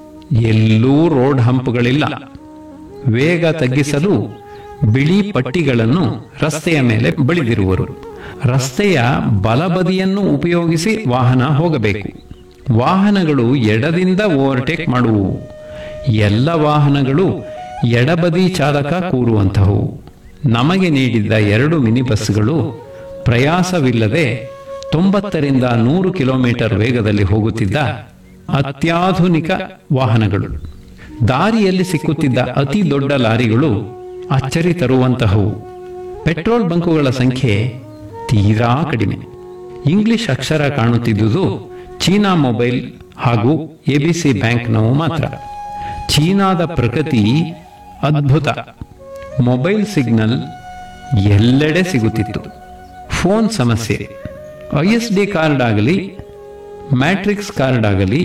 ಎಲ್ಲೂ ರೋಡ್ ಹಂಪ್ಗಳಿಲ್ಲ. ವೇಗ ತಗ್ಗಿಸಲು ಬಿಳಿ ಪಟ್ಟಿಗಳನ್ನು ರಸ್ತೆಯ ಮೇಲೆ ಬಳಿದಿರುವರು. ರಸ್ತೆಯ ಬಲಬದಿಯನ್ನು ಉಪಯೋಗಿಸಿ ವಾಹನ ಹೋಗಬೇಕು. ವಾಹನಗಳು ಎಡದಿಂದ ಓವರ್ಟೇಕ್ ಮಾಡುವು. ಎಲ್ಲ ವಾಹನಗಳು ಎಡಬದಿ ಚಾಲಕ ಕೂರುವಂತಹವು. ನಮಗೆ ನೀಡಿದ್ದ 2 ಮಿನಿ ಬಸ್ಗಳು ಪ್ರಯಾಸವಿಲ್ಲದೆ 90ರಿಂದ 100 ಕಿಲೋಮೀಟರ್ ವೇಗದಲ್ಲಿ ಹೋಗುತ್ತಿದ್ದ ಅತ್ಯಾಧುನಿಕ ವಾಹನಗಳು. ದಾರಿಯಲ್ಲಿ ಸಿಕ್ಕುತ್ತಿದ್ದ ಅತಿ ದೊಡ್ಡ ಲಾರಿಗಳು ಅಚ್ಚರಿ ತರುವಂತಹವು. ಪೆಟ್ರೋಲ್ ಬಂಕುಗಳ ಸಂಖ್ಯೆ ತೀರಾ ಕಡಿಮೆ. ಇಂಗ್ಲಿಷ್ ಅಕ್ಷರ ಕಾಣುತ್ತಿದ್ದುದು ಚೀನಾ ಮೊಬೈಲ್ ಹಾಗೂ ಎಬಿಸಿ ಬ್ಯಾಂಕ್ನವು ಮಾತ್ರ. ಚೀನಾದ ಪ್ರಗತಿ ಅದ್ಭುತ. ಮೊಬೈಲ್ ಸಿಗ್ನಲ್ ಎಲ್ಲೆಡೆ ಸಿಗುತ್ತಿತ್ತು. ಫೋನ್ ಸಮಸ್ಯೆ. ISD ಕಾರ್ಡ್ ಆಗಲಿ ಮ್ಯಾಟ್ರಿಕ್ಸ್ ಕಾರ್ಡ್ ಆಗಲಿ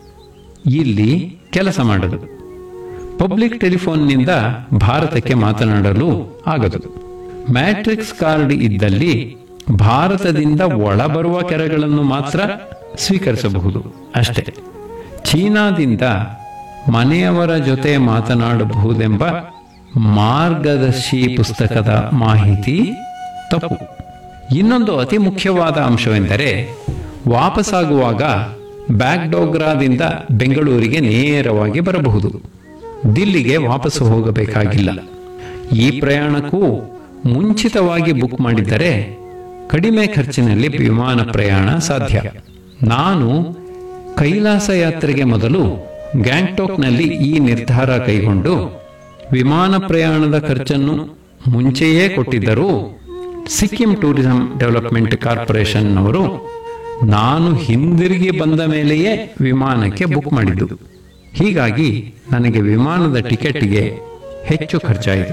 ಇಲ್ಲಿ ಕೆಲಸ ಮಾಡದು. ಪಬ್ಲಿಕ್ ಟೆಲಿಫೋನ್ನಿಂದ ಭಾರತಕ್ಕೆ ಮಾತನಾಡಲು ಆಗದು. ಮ್ಯಾಟ್ರಿಕ್ಸ್ ಕಾರ್ಡ್ ಇದ್ದಲ್ಲಿ ಭಾರತದಿಂದ ಒಳಬರುವ ಕೆರೆಗಳನ್ನು ಮಾತ್ರ ಸ್ವೀಕರಿಸಬಹುದು ಅಷ್ಟೇ. ಚೀನಾದಿಂದ ಮನೆಯವರ ಜೊತೆ ಮಾತನಾಡಬಹುದೆಂಬ ಮಾರ್ಗದರ್ಶಿ ಪುಸ್ತಕದ ಮಾಹಿತಿ ತಪ್ಪು. ಇನ್ನೊಂದು ಅತಿ ಮುಖ್ಯವಾದ ಅಂಶವೆಂದರೆ ವಾಪಸ್ಸಾಗುವಾಗ ಬ್ಯಾಗ್ಡೋಗ್ರಾದಿಂದ ಬೆಂಗಳೂರಿಗೆ ನೇರವಾಗಿ ಬರಬಹುದು. ದಿಲ್ಲಿಗೆ ವಾಪಸ್ಸು ಹೋಗಬೇಕಾಗಿಲ್ಲ. ಈ ಪ್ರಯಾಣಕ್ಕೂ ಮುಂಚಿತವಾಗಿ ಬುಕ್ ಮಾಡಿದ್ದರೆ ಕಡಿಮೆ ಖರ್ಚಿನಲ್ಲಿ ವಿಮಾನ ಪ್ರಯಾಣ ಸಾಧ್ಯ. ನಾನು ಕೈಲಾಸ ಯಾತ್ರೆಗೆ ಮೊದಲು ಗ್ಯಾಂಗ್ಟಾಕ್ನಲ್ಲಿ ಈ ನಿರ್ಧಾರ ಕೈಗೊಂಡು ವಿಮಾನ ಪ್ರಯಾಣದ ಖರ್ಚನ್ನು ಮುಂಚೆಯೇ ಕೊಟ್ಟಿದ್ದರೂ ಸಿಕ್ಕಿಂ ಟೂರಿಸಂ ಡೆವಲಪ್ಮೆಂಟ್ ಕಾರ್ಪೊರೇಷನ್ನವರು ನಾನು ಹಿಂದಿರುಗಿ ಬಂದ ಮೇಲೆಯೇ ವಿಮಾನಕ್ಕೆ ಬುಕ್ ಮಾಡಿದ್ದು. ಹೀಗಾಗಿ ನನಗೆ ವಿಮಾನದ ಟಿಕೆಟ್ಗೆ ಹೆಚ್ಚು ಖರ್ಚಾಯಿತು.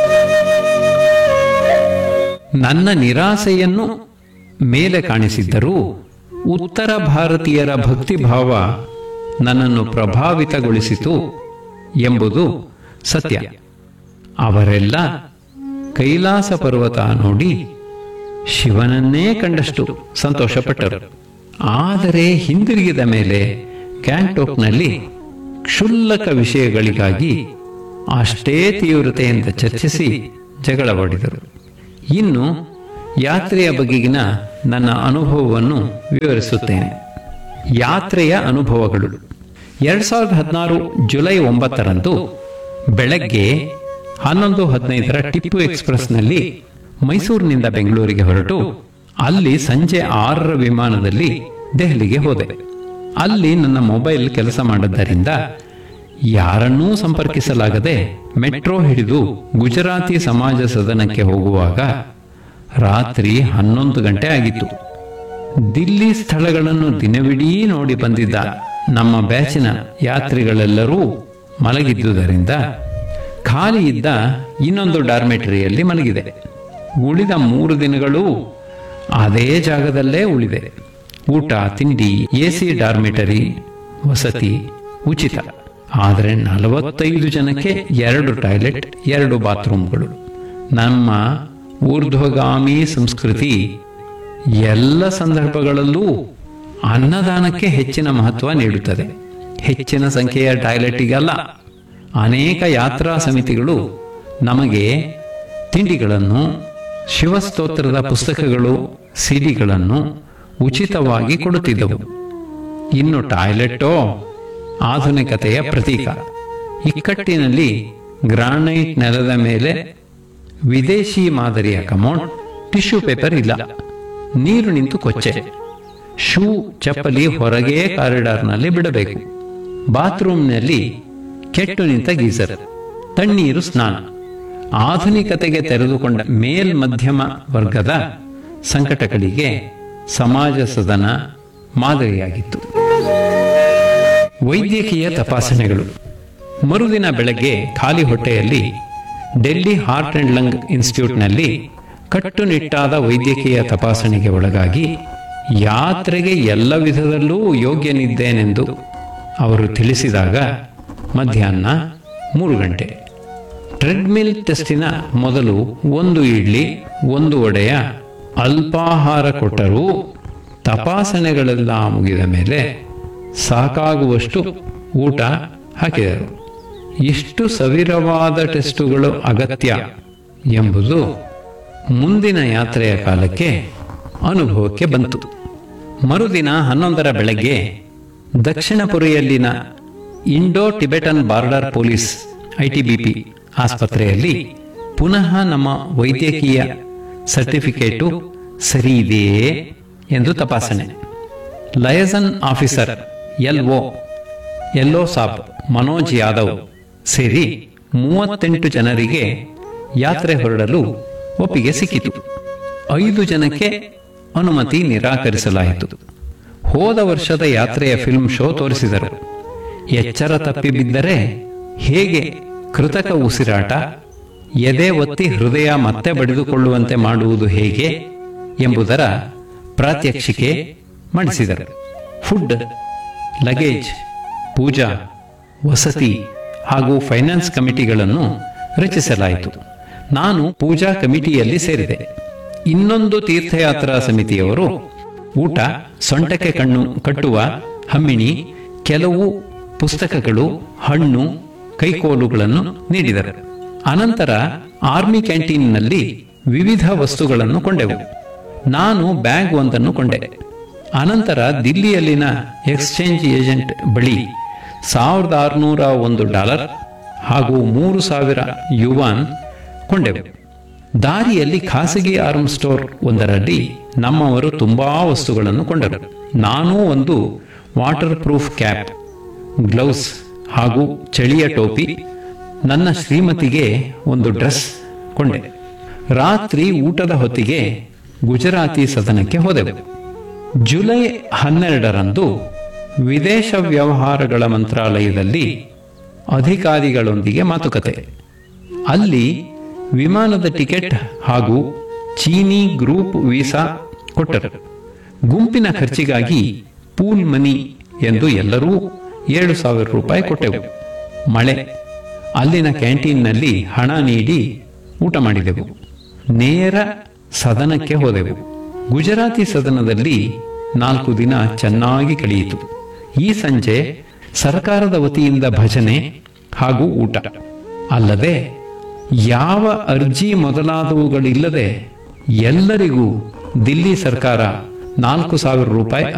ನನ್ನ ನಿರಾಸೆಯನ್ನು ಮೇಲೆ ಕಾಣಿಸಿದ್ದರೂ ಉತ್ತರ ಭಾರತೀಯರ ಭಕ್ತಿಭಾವ ನನ್ನನ್ನು ಪ್ರಭಾವಿತಗೊಳಿಸಿತು ಎಂಬುದು ಸತ್ಯ. ಅವರೆಲ್ಲ ಕೈಲಾಸ ಪರ್ವತ ನೋಡಿ ಶಿವನನ್ನೇ ಕಂಡಷ್ಟು ಸಂತೋಷಪಟ್ಟರು. ಆದರೆ ಹಿಂದಿರುಗಿದ ಮೇಲೆ ಗ್ಯಾಂಗ್ಟಾಕ್ನಲ್ಲಿ ಕ್ಷುಲ್ಲಕ ವಿಷಯಗಳಿಗಾಗಿ ಅಷ್ಟೇ ತೀವ್ರತೆಯಿಂದ ಚರ್ಚಿಸಿ ಜಗಳವಾಡಿದರು. ಇನ್ನು ಯಾತ್ರೆಯ ಬಗೆಗಿನ ನನ್ನ ಅನುಭವವನ್ನು ವಿವರಿಸುತ್ತೇನೆ. ಯಾತ್ರೆಯ ಅನುಭವಗಳು. 2016 ಜುಲೈ 9ರಂದು ಬೆಳಗ್ಗೆ 11:15 ಟಿಪ್ಪು ಎಕ್ಸ್‌ಪ್ರೆಸ್ನಲ್ಲಿ ಮೈಸೂರಿನಿಂದ ಬೆಂಗಳೂರಿಗೆ ಹೊರಟು ಅಲ್ಲಿ ಸಂಜೆ 6 ವಿಮಾನದಲ್ಲಿ ದೆಹಲಿಗೆ ಹೋದೆ. ಅಲ್ಲಿ ನನ್ನ ಮೊಬೈಲ್ ಕೆಲಸ ಮಾಡದ್ದರಿಂದ ಯಾರನ್ನೂ ಸಂಪರ್ಕಿಸಲಾಗದೆ ಮೆಟ್ರೋ ಹಿಡಿದು ಗುಜರಾತಿ ಸಮಾಜ ಸದನಕ್ಕೆ ಹೋಗುವಾಗ ರಾತ್ರಿ 11 ಗಂಟೆ ಆಗಿತ್ತು. ದಿಲ್ಲಿ ಸ್ಥಳಗಳನ್ನು ದಿನವಿಡೀ ನೋಡಿ ಬಂದಿದ್ದ ನಮ್ಮ ಬ್ಯಾಚಿನ ಯಾತ್ರಿಗಳೆಲ್ಲರೂ ಮಲಗಿದ್ದುದರಿಂದ ಖಾಲಿ ಇದ್ದ ಇನ್ನೊಂದು ಡಾರ್ಮೆಟರಿಯಲ್ಲಿ ಮಲಗಿದೆ. ಉಳಿದ 3 ದಿನಗಳೂ ಅದೇ ಜಾಗದಲ್ಲೇ ಉಳಿದೆ. ಊಟ ತಿಂಡಿ, ಎಸಿ ಡಾರ್ಮೆಟರಿ ವಸತಿ ಉಚಿತ. ಆದರೆ 45 ಜನಕ್ಕೆ 2 ಟಾಯ್ಲೆಟ್, 2 ಬಾತ್ರೂಮ್ಗಳು. ನಮ್ಮ ಊರ್ಧ್ವಗಾಮಿ ಸಂಸ್ಕೃತಿ ಎಲ್ಲ ಸಂದರ್ಭಗಳಲ್ಲೂ ಅನ್ನದಾನಕ್ಕೆ ಹೆಚ್ಚಿನ ಮಹತ್ವ ನೀಡುತ್ತದೆ. ಹೆಚ್ಚಿನ ಸಂಖ್ಯೆಯ ಟಾಯ್ಲೆಟಿಗಲ್ಲ. ಅನೇಕ ಯಾತ್ರಾ ಸಮಿತಿಗಳು ನಮಗೆ ತಿಂಡಿಗಳನ್ನು, ಶಿವಸ್ತೋತ್ರದ ಪುಸ್ತಕಗಳು, ಸಿಡಿಗಳನ್ನು ಉಚಿತವಾಗಿ ಕೊಡುತ್ತಿದ್ದವು. ಇನ್ನು ಟಾಯ್ಲೆಟ್ಟೋ ಆಧುನಿಕತೆಯ ಪ್ರತೀಕ. ಇಕ್ಕಟ್ಟಿನಲ್ಲಿ ಗ್ರಾನೈಟ್ ನೆಲದ ಮೇಲೆ ವಿದೇಶಿ ಮಾದರಿಯ ಕಮೋಡ್, ಟಿಶ್ಯೂ ಪೇಪರ್ ಇಲ್ಲ, ನೀರು ನಿಂತು ಕೊಚ್ಚೆ, ಶೂ ಚಪ್ಪಲಿ ಹೊರಗೆ ಕಾರಿಡಾರ್ನಲ್ಲಿ ಬಿಡಬೇಕು. ಬಾತ್ರೂಮ್ನಲ್ಲಿ ಕೆಟ್ಟು ನಿಂತ ಗೀಸರ್, ತಣ್ಣೀರು ಸ್ನಾನ. ಆಧುನಿಕತೆಗೆ ತೆರೆದುಕೊಂಡ ಮೇಲ್ಮಧ್ಯಮ ವರ್ಗದ ಸಂಕಟಗಳಿಗೆ ಸಮಾಜ ಸದನ ಮಾದರಿಯಾಗಿತ್ತು. ವೈದ್ಯಕೀಯ ತಪಾಸಣೆಗಳು. ಮರುದಿನ ಬೆಳಗ್ಗೆ ಖಾಲಿ ಹೊಟ್ಟೆಯಲ್ಲಿ ಡೆಲ್ಲಿ ಹಾರ್ಟ್ ಅಂಡ್ ಲಂಗ್ ಇನ್ಸ್ಟಿಟ್ಯೂಟ್ನಲ್ಲಿ ಕಟ್ಟುನಿಟ್ಟಾದ ವೈದ್ಯಕೀಯ ತಪಾಸಣೆಗೆ ಒಳಗಾಗಿ ಯಾತ್ರೆಗೆ ಎಲ್ಲ ವಿಧದಲ್ಲೂ ಯೋಗ್ಯನಿದ್ದೇನೆಂದು ಅವರು ತಿಳಿಸಿದಾಗ ಮಧ್ಯಾಹ್ನ 3 ಗಂಟೆ. ಟ್ರೆಡ್ಮಿಲ್ ಟೆಸ್ಟಿನ ಮೊದಲು 1 ಇಡ್ಲಿ 1 ವಡೆಯ ಅಲ್ಪಾಹಾರ ಕೊಟ್ಟರೂ ತಪಾಸಣೆಗಳೆಲ್ಲ ಮುಗಿದ ಮೇಲೆ ಸಾಕಾಗುವಷ್ಟು ಊಟ ಹಾಕಿದರು. ಇಷ್ಟು ಸವಿರವಾದ ಟೆಸ್ಟುಗಳು ಅಗತ್ಯ ಎಂಬುದು ಮುಂದಿನ ಯಾತ್ರೆಯ ಕಾಲಕ್ಕೆ ಅನುಭವಕ್ಕೆ ಬಂತು. ಮರುದಿನ 11ರ ಬೆಳಗ್ಗೆ ದಕ್ಷಿಣಪುರಿಯಲ್ಲಿನ Indo Tibetan border police ITBP ಆಸ್ಪತ್ರೆಯಲ್ಲಿ ಪುನಃ ನಮ್ಮ ವೈದ್ಯಕೀಯ ಸರ್ಟಿಫಿಕೇಟು ಸರಿ ಇದೆಯೇ ಎಂದು ತಪಾಸಣೆ. ಲಯಸನ್ ಆಫೀಸರ್ LO ಸಾಬ್ ಮನೋಜ್ ಯಾದವ್ ಸೇರಿ 38 ಜನರಿಗೆ ಯಾತ್ರೆ ಹೊರಡಲು ಒಪ್ಪಿಗೆ ಸಿಕ್ಕಿತು. 5 ಜನಕ್ಕೆ ಅನುಮತಿ ನಿರಾಕರಿಸಲಾಯಿತು. ಹೋದ ವರ್ಷದ ಯಾತ್ರೆಯ ಫಿಲ್ಮ್ ಶೋ ತೋರಿಸಿದರು. ಎಚ್ಚರ ತಪ್ಪಿ ಬಿದ್ದರೆ ಹೇಗೆ ಕೃತಕ ಉಸಿರಾಟ, ಎದೆ ಒತ್ತಿ ಹೃದಯ ಮತ್ತೆ ಬಡಿದುಕೊಳ್ಳುವಂತೆ ಮಾಡುವುದು ಹೇಗೆ ಎಂಬುದರ ಪ್ರಾತ್ಯಕ್ಷಿಕೆ ಮಾಡಿಸಿದರು. ಫುಡ್, ಲಗೇಜ್, ಪೂಜಾ, ವಸತಿ ಹಾಗೂ ಫೈನಾನ್ಸ್ ಕಮಿಟಿಗಳನ್ನು ರಚಿಸಲಾಯಿತು. ನಾನು ಪೂಜಾ ಕಮಿಟಿಯಲ್ಲಿ ಸೇರಿದೆ. ಇನ್ನೊಂದು ತೀರ್ಥಯಾತ್ರಾ ಸಮಿತಿಯವರು ಊಟ, ಸೊಂಟಕ್ಕೆ ಕಟ್ಟುವ ಹಮ್ಮಿಣಿ, ಕೆಲವು ಪುಸ್ತಕಗಳು, ಹಣ್ಣು, ಕೈಕೋಲುಗಳನ್ನು ನೀಡಿದರು. ಅನಂತರ ಆರ್ಮಿ ಕ್ಯಾಂಟೀನ್ನಲ್ಲಿ ವಿವಿಧ ವಸ್ತುಗಳನ್ನು ಕೊಂಡೆವು. ನಾನು ಬ್ಯಾಗ್ ಒಂದನ್ನು ಕೊಂಡೆ. ಅನಂತರ ದಿಲ್ಲಿಯಲ್ಲಿನ ಎಕ್ಸ್ಚೇಂಜ್ ಏಜೆಂಟ್ ಬಳಿ $1,601 ಹಾಗೂ 3,000 ಯುವಾನ್ ಕೊಂಡೆವು. ದಾರಿಯಲ್ಲಿ ಖಾಸಗಿ ಆರ್ಮ್ ಸ್ಟೋರ್ ಒಂದರಲ್ಲಿ ನಮ್ಮವರು ತುಂಬಾ ವಸ್ತುಗಳನ್ನು ಕೊಂಡರು. ನಾನೂ ಒಂದು ವಾಟರ್ ಪ್ರೂಫ್ ಕ್ಯಾಪ್, ಗ್ಲೌಸ್ ಹಾಗೂ ಚಳಿಯ ಟೋಪಿ, ನನ್ನ ಶ್ರೀಮತಿಗೆ ಒಂದು ಡ್ರೆಸ್ ಕೊಂಡೆ. ರಾತ್ರಿ ಊಟದ ಹೊತ್ತಿಗೆ ಗುಜರಾತಿ ಸದನಕ್ಕೆ ಹೋದೆವು. ಜುಲೈ 12ರಂದು ವಿದೇಶ ವ್ಯವಹಾರಗಳ ಮಂತ್ರಾಲಯದಲ್ಲಿ ಅಧಿಕಾರಿಗಳೊಂದಿಗೆ ಮಾತುಕತೆ. ಅಲ್ಲಿ ವಿಮಾನದ ಟಿಕೆಟ್ ಹಾಗೂ ಚೀನಿ ಗ್ರೂಪ್ ವೀಸಾ ಕೊಟ್ಟರು. ಗುಂಪಿನ ಖರ್ಚಿಗಾಗಿ ಪೂಲ್ ಮನಿ ಎಂದು ಎಲ್ಲರೂ $7,000 ಕೊಟ್ಟೆವು. ಮಳೆ. ಅಲ್ಲಿನ ಕ್ಯಾಂಟೀನ್ನಲ್ಲಿ ಹಣ ನೀಡಿ ಊಟ ಮಾಡಿದೆವು. ನೇರ ಸದನಕ್ಕೆ ಹೋದೆವು. ಗುಜರಾತಿ ಸದನದಲ್ಲಿ 4 ದಿನ ಚೆನ್ನಾಗಿ ಕಳೆಯಿತು. ಈ ಸಂಜೆ ಸರ್ಕಾರದ ವತಿಯಿಂದ ಭಜನೆ ಹಾಗೂ ಊಟ. ಅಲ್ಲದೆ ಯಾವ ಅರ್ಜಿ ಮೊದಲಾದವುಗಳಿಲ್ಲದೆ ಎಲ್ಲರಿಗೂ ದಿಲ್ಲಿ ಸರ್ಕಾರ $4,000